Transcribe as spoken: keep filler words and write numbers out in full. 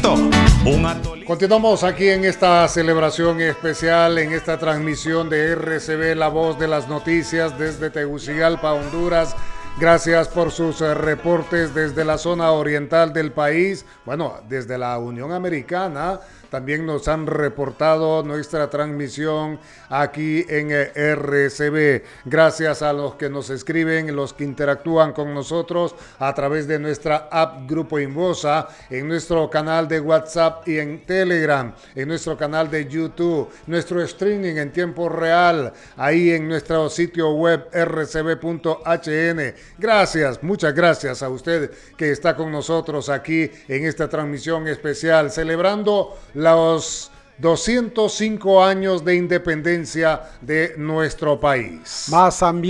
Listo. Un atolito. Continuamos aquí en esta celebración especial, en esta transmisión de R C B, La Voz de las Noticias desde Tegucigalpa, Honduras. Gracias por sus eh, reportes desde la zona oriental del país. Bueno, desde la Unión Americana también nos han reportado nuestra transmisión aquí en eh, R C B. Gracias a los que nos escriben, los que interactúan con nosotros a través de nuestra app Grupo Invosa, en nuestro canal de WhatsApp y en Telegram, en nuestro canal de YouTube, nuestro streaming en tiempo real, ahí en nuestro sitio web r c b punto h n. Gracias, muchas gracias a usted que está con nosotros aquí en esta transmisión especial, celebrando los doscientos cinco años de independencia de nuestro país. Más ambiente.